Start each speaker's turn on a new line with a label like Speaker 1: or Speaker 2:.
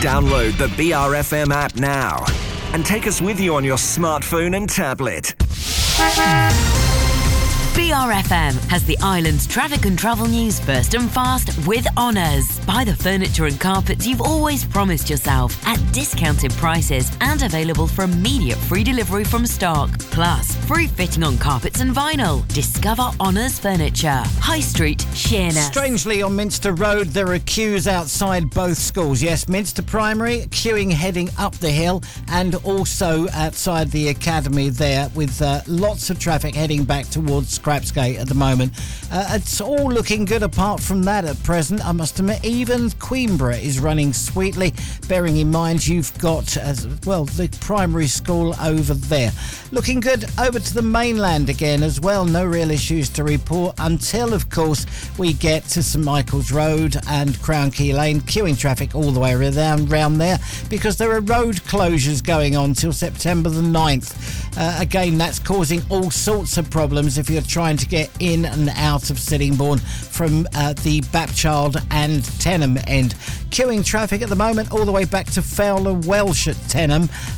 Speaker 1: Download the BRFM app now and take us with you on your smartphone and tablet.
Speaker 2: BRFM has the island's traffic and travel news first and fast with Honours. Buy the furniture and carpets you've always promised yourself at discounted prices and available for immediate free delivery from stock. Plus, free fitting on carpets and vinyl. Discover Honours Furniture. High Street, Sheerness.
Speaker 3: Strangely, on Minster Road, there are queues outside both schools. Yes, Minster Primary, queuing heading up the hill, and also outside the academy there, with lots of traffic heading back towards Scrapsgate at the moment. It's all looking good apart from that at present. I must admit, even Queenborough is running sweetly, bearing in mind you've got, the primary school over there. Looking good over to the mainland again as well. No real issues to report until, of course, we get to St Michael's Road and Crown Key Lane. Queuing traffic all the way around there because there are road closures going on till September the 9th. Again, that's causing all sorts of problems if you're trying to get in and out of Sittingbourne from the Bapchild and Tenham end. Queuing traffic at the moment all the way back to Fowler Welsh at Tenham.